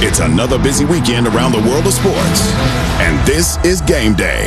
It's another busy weekend around the world of sports. And this is Game Day.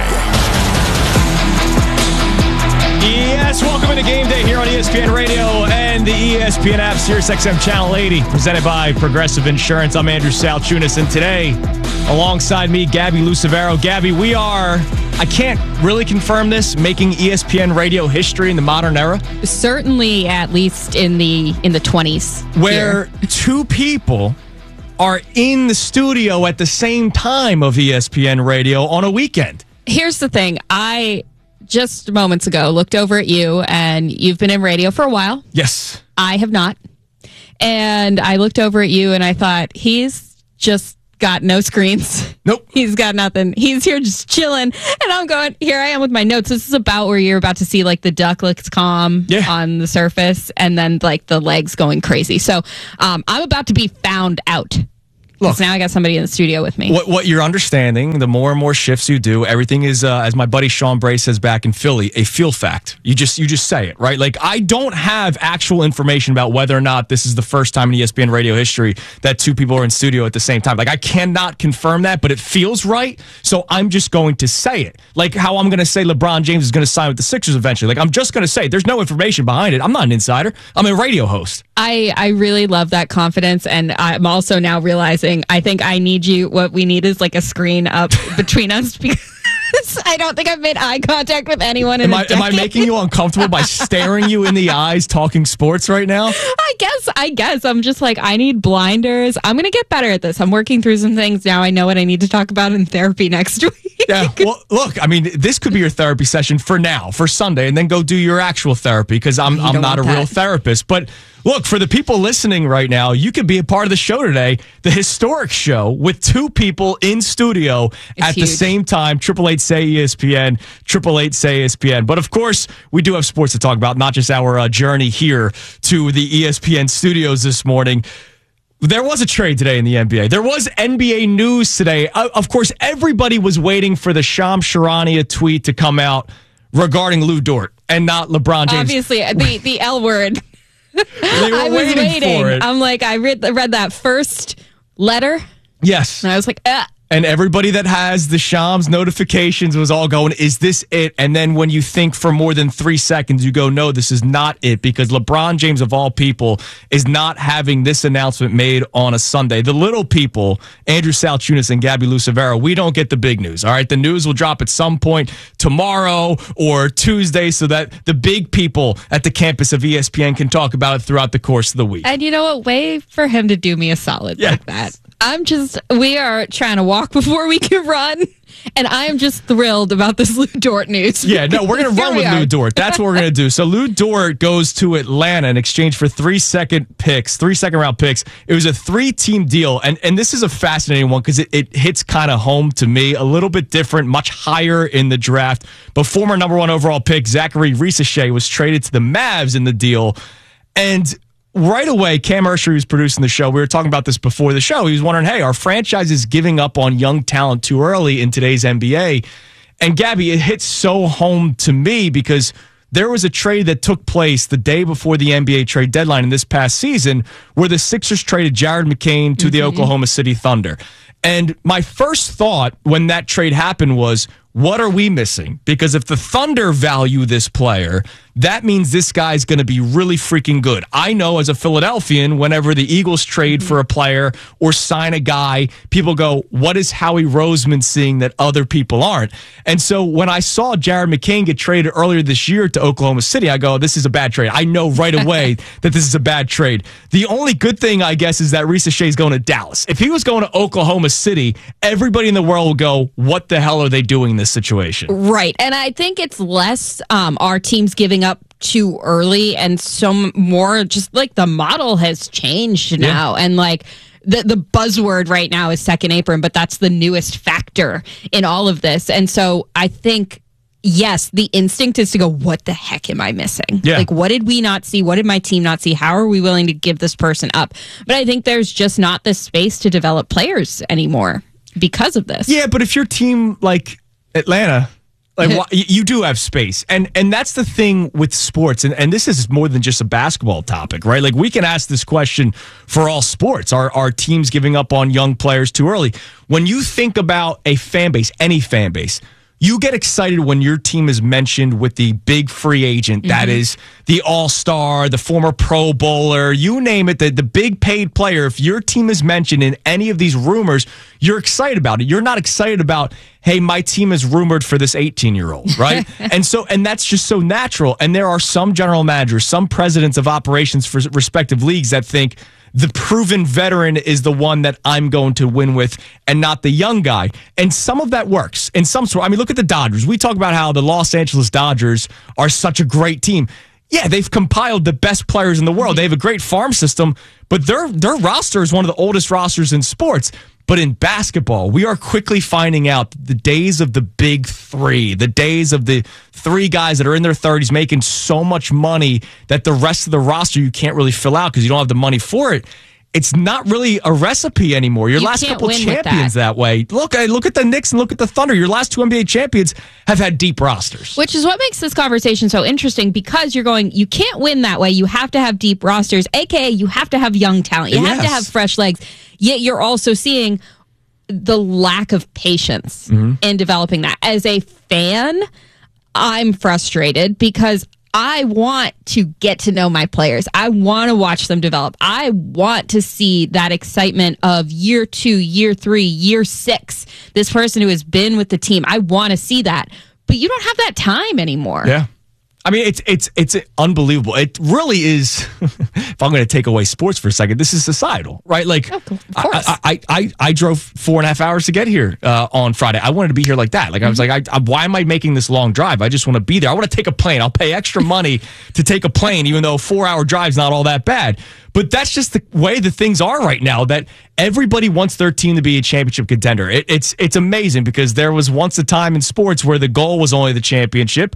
Yes, welcome into Game Day here on ESPN Radio and the ESPN app, SiriusXM Channel 80, presented by Progressive Insurance. I'm Andrew Salchunas, and today, alongside me, Gabby Lucevero. Gabby, we are, I can't really confirm this, making ESPN Radio history in the modern era. Certainly, at least in the 20s. Where two people are in the studio at the same time of ESPN Radio on a weekend. Here's the thing. I just moments ago looked over at you, and you've been in radio for a while. Yes. I have not. And I looked over at you, and I thought, he's just got no screens. Nope. He's got nothing. He's here just chilling. And I'm going, here I am with my notes. This is about where you're about to see like the duck looks calm on the surface, and then like the legs going crazy. So I'm about to be found out. Look, now I got somebody in the studio with me. What you're understanding, the more and more shifts you do, everything is, as my buddy Sean Bray says back in Philly, a feel fact. You just say it, right? Like, I don't have actual information about whether or not this is the first time in ESPN Radio history that two people are in studio at the same time. Like, I cannot confirm that, but it feels right, so I'm just going to say it. Like how I'm going to say LeBron James is going to sign with the Sixers eventually. Like, I'm just going to say it. There's no information behind it. I'm not an insider. I'm a radio host. I really love that confidence, and I'm also now realizing I think I need you. What we need is like a screen up between us, because I don't think I've made eye contact with anyone in a decade. Am I making you uncomfortable by staring you in the eyes talking sports right now? I guess I'm just like, I need blinders. I'm going to get better at this. I'm working through some things now. I know what I need to talk about in therapy next week. Yeah, well, look, I mean, this could be your therapy session for now, for Sunday, and then go do your actual therapy, because I'm not a real therapist. But look, for the people listening right now, you could be a part of the show today, the historic show with two people in studio at the same time. 888-SAY-ESPN, 888-SAY-ESPN. But of course, we do have sports to talk about, not just our journey here to the ESPN studios this morning. There was a trade today in the NBA. There was NBA news today. Of course, everybody was waiting for the Shams Charania tweet to come out regarding Lou Dort and not LeBron James. Obviously, the L word. They were waiting for it. I'm like, I read that first letter. Yes. And I was like, And everybody that has the Shams notifications was all going, is this it? And then when you think for more than 3 seconds, you go, no, this is not it, because LeBron James, of all people, is not having this announcement made on a Sunday. The little people, Andrew Salchunas and Gabby Lucevero, we don't get the big news, all right? The news will drop at some point tomorrow or Tuesday so that the big people at the campus of ESPN can talk about it throughout the course of the week. And you know what? Way for him to do me a solid like that. We are trying to walk before we can run, and I am just thrilled about this Lou Dort news. Yeah, no, we're going to run with Lou Dort. That's what we're going to do. So Lou Dort goes to Atlanta in exchange for 3 second round picks. It was a 3-team deal, and this is a fascinating one because it hits kind of home to me, a little bit different, much higher in the draft. But former number 1 overall pick Zachary Risacher was traded to the Mavs in the deal, and right away, Cam Ursher, who's producing the show, we were talking about this before the show. He was wondering, hey, are franchises giving up on young talent too early in today's NBA? And Gabby, it hits so home to me because there was a trade that took place the day before the NBA trade deadline in this past season where the Sixers traded Jared McCain to the Oklahoma City Thunder. And my first thought when that trade happened was, what are we missing? Because if the Thunder value this player, that means this guy's going to be really freaking good. I know as a Philadelphian, whenever the Eagles trade for a player or sign a guy, people go, what is Howie Roseman seeing that other people aren't? And so when I saw Jared McCain get traded earlier this year to Oklahoma City, I go, this is a bad trade. I know right away that this is a bad trade. The only good thing, I guess, is that Risacher is going to Dallas. If he was going to Oklahoma City, everybody in the world will go, what the hell are they doing in this situation? Right. And I think it's less our teams giving up too early and so more just like the model has changed now. And like the buzzword right now is second apron, but that's the newest factor in all of this. And so I think, yes, the instinct is to go, what the heck am I missing? Yeah. Like, what did we not see? What did my team not see? How are we willing to give this person up? But I think there's just not the space to develop players anymore because of this. Yeah, but if your team like Atlanta, Like you do have space, and that's the thing with sports, and this is more than just a basketball topic, right? Like we can ask this question for all sports: Are teams giving up on young players too early? When you think about a fan base, any fan base, you get excited when your team is mentioned with the big free agent that is the all-star, the former Pro Bowler, you name it, the big paid player. If your team is mentioned in any of these rumors, you're excited about it. You're not excited about, hey, my team is rumored for this 18-year-old, right? and that's just so natural. And there are some general managers, some presidents of operations for respective leagues that think the proven veteran is the one that I'm going to win with and not the young guy. And some of that works. In some sort, I mean, look at the Dodgers. We talk about how the Los Angeles Dodgers are such a great team. Yeah, they've compiled the best players in the world. They have a great farm system, but their roster is one of the oldest rosters in sports. But in basketball, we are quickly finding out the days of the big three, the days of the three guys that are in their 30s making so much money that the rest of the roster you can't really fill out because you don't have the money for it. It's not really a recipe anymore. Your last couple champions that way. Look at the Knicks and look at the Thunder. Your last two NBA champions have had deep rosters. Which is what makes this conversation so interesting because you're going, you can't win that way. You have to have deep rosters, a.k.a. you have to have young talent. You have to have fresh legs. Yet you're also seeing the lack of patience in developing that. As a fan, I'm frustrated because I want to get to know my players. I want to watch them develop. I want to see that excitement of year 2, year 3, year 6. This person who has been with the team. I want to see that. But you don't have that time anymore. Yeah. I mean, it's unbelievable. It really is. If I'm going to take away sports for a second, this is societal, right? Like, of course. I drove 4.5 hours to get here on Friday. I wanted to be here like that. Like, I was like, why am I making this long drive? I just want to be there. I want to take a plane. I'll pay extra money to take a plane, even though a 4-hour drive's not all that bad. But that's just the way the things are right now, that everybody wants their team to be a championship contender. It's amazing because there was once a time in sports where the goal was only the championship.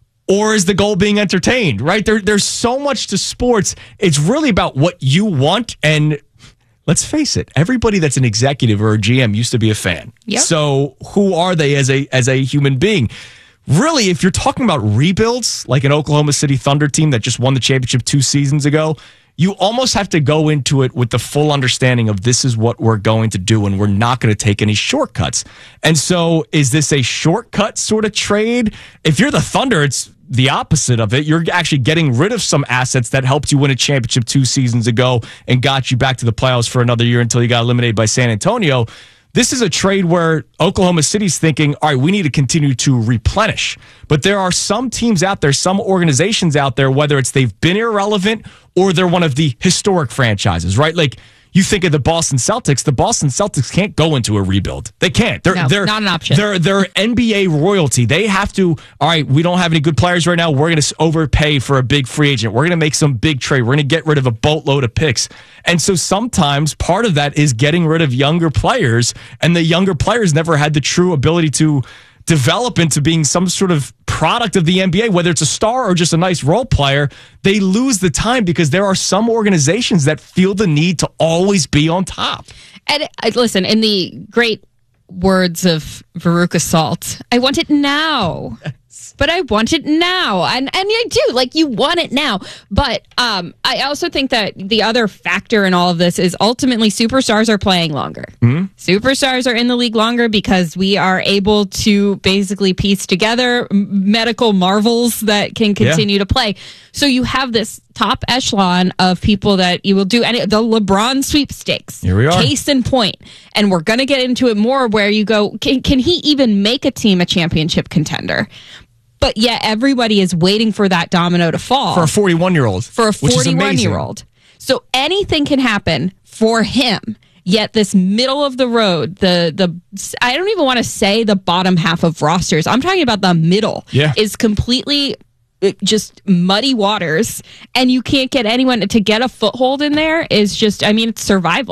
Or is the goal being entertained, right? There's so much to sports. It's really about what you want. And let's face it, everybody that's an executive or a GM used to be a fan. Yep. So who are they as a human being? Really, if you're talking about rebuilds, like an Oklahoma City Thunder team that just won the championship 2 seasons ago, you almost have to go into it with the full understanding of this is what we're going to do and we're not going to take any shortcuts. And so is this a shortcut sort of trade? If you're the Thunder, it's the opposite of it. You're actually getting rid of some assets that helped you win a championship 2 seasons ago and got you back to the playoffs for another year until you got eliminated by San Antonio. This is a trade where Oklahoma City's thinking, all right, we need to continue to replenish. But there are some teams out there, some organizations out there, whether it's they've been irrelevant or they're one of the historic franchises, right? Like, you think of the Boston Celtics can't go into a rebuild. They can't. They're not an option. They're NBA royalty. They have to, all right, we don't have any good players right now. We're going to overpay for a big free agent. We're going to make some big trade. We're going to get rid of a boatload of picks. And so sometimes part of that is getting rid of younger players, and the younger players never had the true ability to develop into being some sort of product of the NBA, whether it's a star or just a nice role player. They lose the time because there are some organizations that feel the need to always be on top. And listen, in the great words of Veruca Salt, I want it now. But I want it now. And I do. Like, you want it now. But I also think that the other factor in all of this is ultimately superstars are playing longer. Mm-hmm. Superstars are in the league longer because we are able to basically piece together medical marvels that can continue to play. So you have this top echelon of people that you will do. And the LeBron sweepstakes. Here we are. Case in point. And we're going to get into it more where you go, can he even make a team a championship contender? But yet everybody is waiting for that domino to fall. For a 41-year-old. For a 41-year-old. So anything can happen for him. Yet this middle of the road, the I don't even want to say the bottom half of rosters. I'm talking about the middle. Yeah. Is completely just muddy waters. And you can't get anyone to get a foothold in there is just, I mean, it's survival.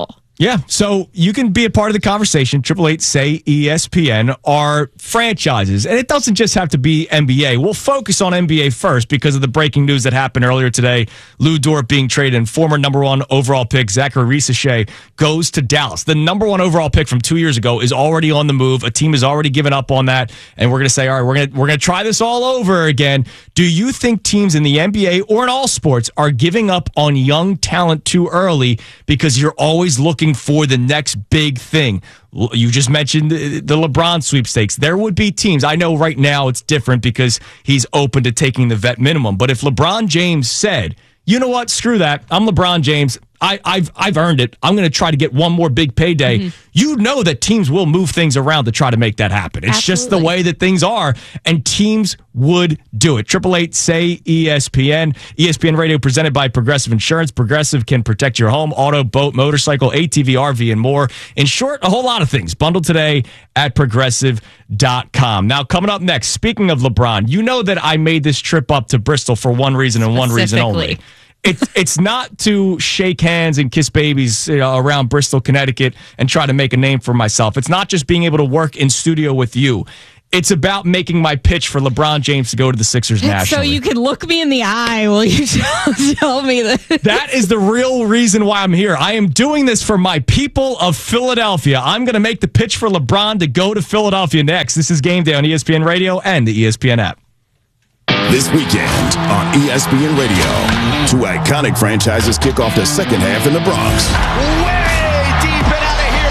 Yeah, so you can be a part of the conversation. 888-SAY-ESPN are franchises, and it doesn't just have to be NBA. We'll focus on NBA first because of the breaking news that happened earlier today. Lou Dort being traded, and former number 1 overall pick Zachary Risacher goes to Dallas. The number 1 overall pick from 2 years ago is already on the move. A team has already given up on that, and we're going to say, all right, we're going to try this all over again. Do you think teams in the NBA or in all sports are giving up on young talent too early because you're always looking for the next big thing? You just mentioned the LeBron sweepstakes. There would be teams. I know right now it's different because he's open to taking the vet minimum. But if LeBron James said, you know what, screw that, I'm LeBron James, I've earned it, I'm going to try to get one more big payday, you know that teams will move things around to try to make that happen. It's just the way that things are, and teams would do it. 888-SAY-ESPN. ESPN Radio presented by Progressive Insurance. Progressive can protect your home, auto, boat, motorcycle, ATV, RV, and more. In short, a whole lot of things. Bundled today at Progressive.com. Now, coming up next, speaking of LeBron, you know that I made this trip up to Bristol for one reason and one reason only. It's not to shake hands and kiss babies around Bristol, Connecticut, and try to make a name for myself. It's not just being able to work in studio with you. It's about making my pitch for LeBron James to go to the Sixers nationally. So you can look me in the eye while you tell me that. That is the real reason why I'm here. I am doing this for my people of Philadelphia. I'm going to make the pitch for LeBron to go to Philadelphia next. This is Game Day on ESPN Radio and the ESPN app. This weekend on ESPN Radio, 2 iconic franchises kick off the second half in the Bronx. Way deep and out of here,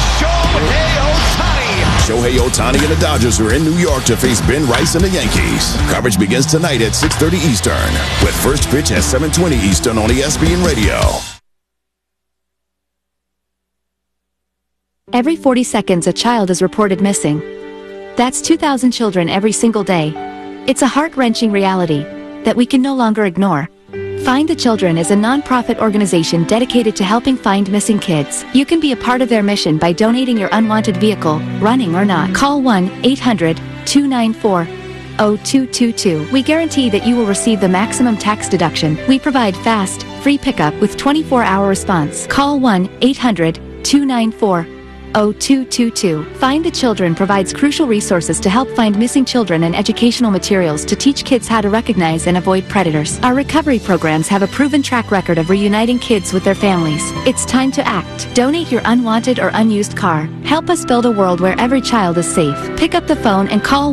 Shohei Ohtani and the Dodgers are in New York to face Ben Rice and the Yankees. Coverage begins tonight at 6:30 Eastern, with first pitch at 7:20 Eastern on ESPN Radio. Every 40 seconds, a child is reported missing. That's 2,000 children every single day. It's a heart-wrenching reality that we can no longer ignore. Find the Children is a non-profit organization dedicated to helping find missing kids. You can be a part of their mission by donating your unwanted vehicle, running or not. Call 1-800-294-0222. We guarantee that you will receive the maximum tax deduction. We provide fast, free pickup with 24-hour response. Call 1-800-294-0222. Find the Children provides crucial resources to help find missing children and educational materials to teach kids how to recognize and avoid predators. Our recovery programs have a proven track record of reuniting kids with their families. It's time to act. Donate your unwanted or unused car. Help us build a world where every child is safe. Pick up the phone and call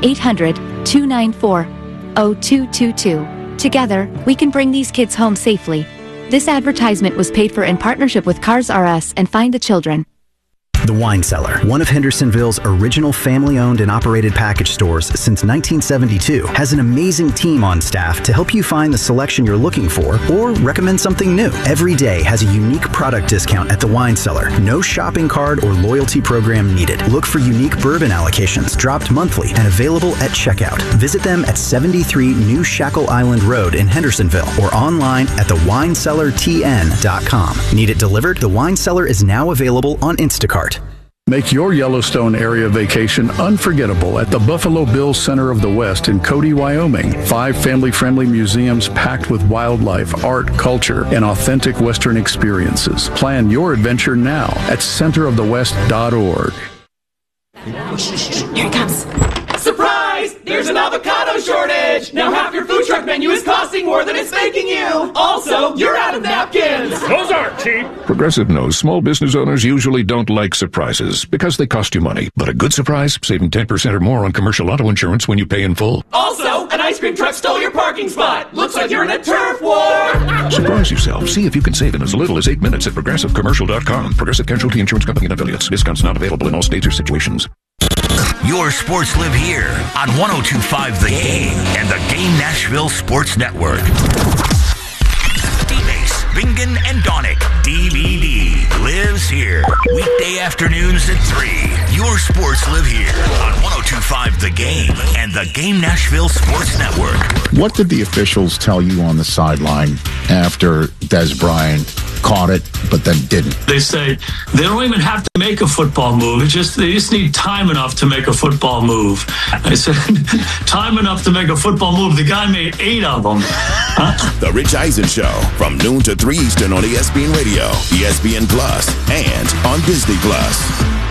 1-800-294-0222. Together, we can bring these kids home safely. This advertisement was paid for in partnership with Cars R Us and Find the Children. The Wine Cellar, one of Hendersonville's original family-owned and operated package stores since 1972, has an amazing team on staff to help you find the selection you're looking for or recommend something new. Every day has a unique product discount at The Wine Cellar. No shopping card or loyalty program needed. Look for unique bourbon allocations dropped monthly and available at checkout. Visit them at 73 New Shackle Island Road in Hendersonville or online at thewinecellartn.com. Need it delivered? The Wine Cellar is now available on Instacart. Make your Yellowstone area vacation unforgettable at the Buffalo Bills Center of the West in Cody, Wyoming. 5 family-friendly museums packed with wildlife, art, culture, and authentic Western experiences. Plan your adventure now at centerofthewest.org. Here it comes. Surprise! There's an avocado shortage! Now half your food truck menu is costing more than it's making you! Also, you're out of napkins! Those aren't cheap! Progressive knows small business owners usually don't like surprises because they cost you money. But a good surprise, saving 10% or more on commercial auto insurance when you pay in full. Also, an ice cream truck stole your parking spot! Looks like you're in a turf war! Surprise yourself. See if you can save in as little as 8 minutes at ProgressiveCommercial.com. Progressive Casualty Insurance Company and Affiliates. Discounts not available in all states or situations. Your sports live here on 102.5 The Game and the Game Nashville Sports Network. D-Base, Bingen, and Donick. DVD lives here. Weekday afternoons at 3. Your sports live here on 102.5 The Game and the Game Nashville Sports Network. What did the officials tell you on the sideline after Des Bryant caught it, but then didn't? They say they don't even have to make a football move. They just need time enough to make a football move. I said, time enough to make a football move. The guy made 8 of them. The Rich Eisen Show from noon to 3 Eastern on ESPN Radio, ESPN Plus, and on Disney Plus.